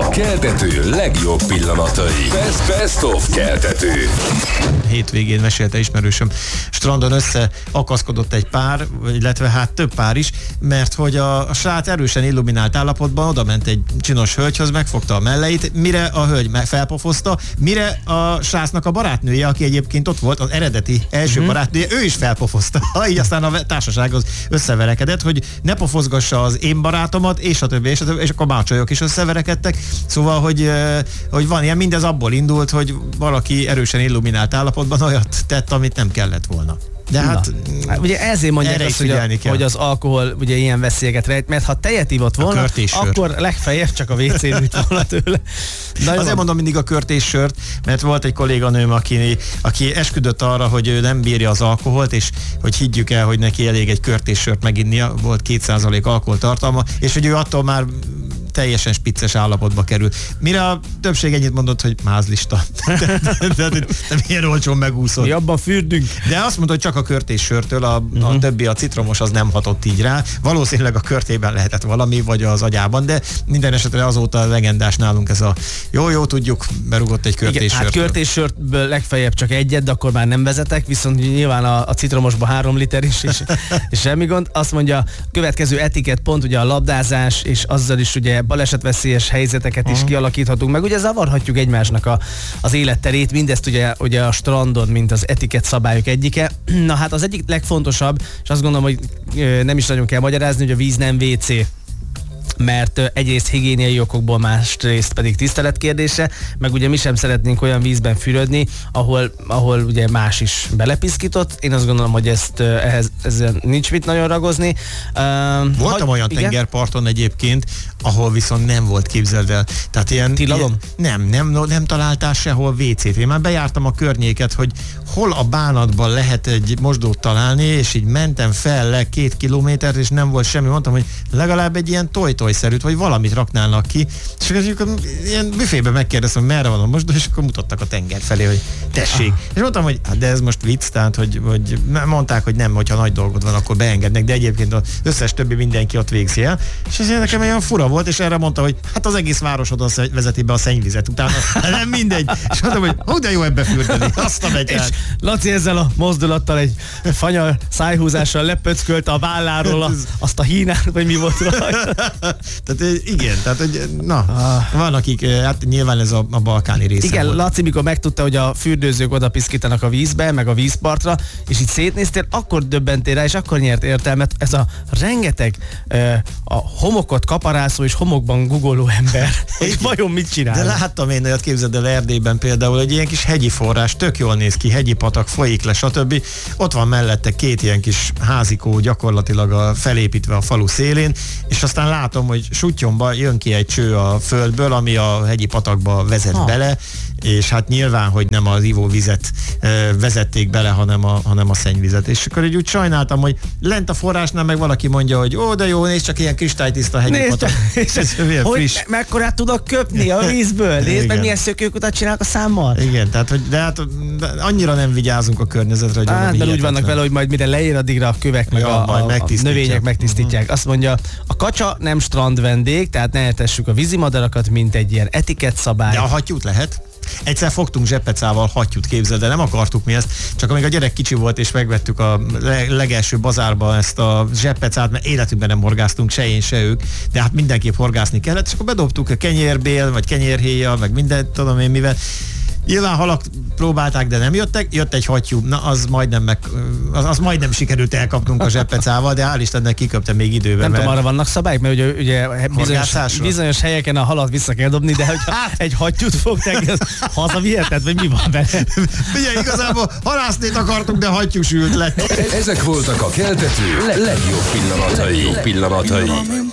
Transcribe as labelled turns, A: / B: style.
A: Keltető legjobb pillanatai. Best of Keltető.
B: Hétvégén mesélte ismerősöm, strandon összeakaszkodott egy pár, illetve hát több pár is, mert hogy a srác erősen illuminált állapotban oda ment egy csinos hölgyhöz, megfogta a melleit, mire a hölgy felpofozta, mire a srácnak a barátnője, aki egyébként ott volt, az eredeti első barátnője, ő is felpofozta. Így aztán a társaság az összeverekedett, hogy ne pofozgassa az én barátomat, és a többi, és akkor mácsajok is összeverekedtek. Szóval, hogy van ilyen, mindez abból indult, hogy valaki erősen illuminált állapotban olyat tett, amit nem kellett volna. De hát
C: ugye ezért mondják azt, hogy az alkohol ugye ilyen veszélyeket rejt, mert ha tejet ivott volna, akkor legfeljebb csak a WC-n üt volna tőle.
B: Azért mondom mindig a kört és sört, mert volt egy kolléganőm, aki esküdött arra, hogy ő nem bírja az alkoholt, és hogy higgyük el, hogy neki elég egy kört és sört meginnia, volt 2% alkoholtartalma, és hogy ő attól már teljesen spicces állapotba kerül. Mire a többség ennyit mondott, hogy mázlista. De milyen olcsón megúszott.
C: Mi abban fürdünk.
B: De azt mondta, hogy csak a kört és sörtől, a többi, a citromos az nem hatott így rá. Valószínűleg a körtében lehetett valami, vagy az agyában, de minden esetre azóta legendás nálunk ez a jó, tudjuk, berugott egy kört és sörtől.
C: Hát kört és sörtből legfeljebb csak egyet, de akkor már nem vezetek, viszont nyilván a citromosban 3 liter is, és semmi gond. Azt mondja, következő etikett pont ugye a labdázás, és azzal is ugye balesetveszélyes helyzeteket is kialakíthatunk meg. Ugye zavarhatjuk egymásnak az életterét, mindezt ugye a strandon, mint az etikett szabályok egyike. Na hát az egyik legfontosabb, és azt gondolom, hogy nem is nagyon kell magyarázni, hogy a víz nem WC. Mert egyrészt higiéniai okokból, másrészt pedig tisztelet kérdése, meg ugye mi sem szeretnénk olyan vízben fürödni, ahol ugye más is belepiszkított. Én azt gondolom, hogy ezzel nincs mit nagyon ragozni.
B: Voltam olyan tengerparton egyébként, ahol viszont nem volt, képzeld el. Tehát ilyen nem találtál sehol WC-t. Én már bejártam a környéket, hogy hol a bánatban lehet egy mosdót találni, és így mentem fel le 2 kilométert, és nem volt semmi. Mondtam, hogy legalább egy ilyen toj-tojszerűt, vagy valamit raknának ki. És akkor ilyen büfébe megkérdeztem, merre van a mosdó, és akkor mutattak a tenger felé, hogy tessék. És mondtam, hogy hát de ez most vicc, tehát, hogy mondták, hogy nem, hogyha nagy dolgod van, akkor beengednek, de egyébként az összes többi mindenki ott végzi el. És ez nekem olyan fura volt, és erre mondta, hogy hát az egész városodon vezeti be a szennyvizet utána. Nem mindegy. És mondtam, hogy de jó ebbe fürdeni. Azt a megy el.
C: Laci ezzel a mozdulattal egy fanyar szájhúzással lepöckölte a válláról azt a hínát, vagy mi volt rajta.
B: Tehát igen, tehát hogy van akik, hát nyilván ez a balkáni része.
C: Igen,
B: volt.
C: Laci, mikor megtudta, hogy a fürdőzők oda piszkítanak a vízbe, meg a vízpartra, és így szétnéztél, akkor döbbentél rá, és akkor nyert értelmet ez a rengeteg a homokot kaparászó és homokban guggoló ember, hogy vajon mit csinál.
B: De láttam én olyat, képzeld el Erdélyben például, egy ilyen kis hegyi forrás, tök jól néz ki, hegyi patak, folyik le, stb. Ott van mellette 2 ilyen kis házikó gyakorlatilag felépítve a falu szélén, és aztán látom, hogy suttyomba jön ki egy cső a földből, ami a hegyi patakba vezet bele, és hát nyilván, hogy nem az ivóvizet vezették bele, hanem a szennyvizet. És akkor úgy sajnáltam, hogy lent a forrásnál meg valaki mondja, hogy de jó, nézd csak ilyen kristálytiszta hegyi patak.
C: Hogy mekkorát tudok köpni a vízből? Nézd meg, milyen szökőkutat csinálnak a számmal.
B: Igen, tehát de annyira nem vigyázunk a környezetre, hogy
C: mert úgy vannak vele, hogy majd mire leér, addigra a kövek meg a növények megtisztítják. Azt mondja, a kacsa nem strandvendég, tehát ne etessük a vízimadarakat, mint egy ilyen etikett szabály.
B: De a hattyút lehet. Egyszer fogtunk zseppecával hattyút, képzeld, de nem akartuk mi ezt, csak amíg a gyerek kicsi volt, és megvettük a legelső bazárba ezt a zseppecát, mert életünkben nem horgáztunk, se én, se ők, de hát mindenképp horgászni kellett, és akkor bedobtuk a kenyérbél, vagy kenyérhéjjal, meg mindent, tudom én mivel. Nyilván halak próbálták, de nem jöttek, jött egy hattyú, na az majdnem sikerült elkapnunk a zseppecával, de hál' Istennek kiköpte még időben.
C: Nem tudom, arra vannak szabályok, mert ugye bizonyos helyeken a halat vissza kell dobni, de hogyha egy hattyút fogták, az hazavihetett, vagy mi van benne?
B: Ugye igazából halásznét akartunk, de hattyú sült le.
A: Ezek voltak a Keltető legjobb pillanatai.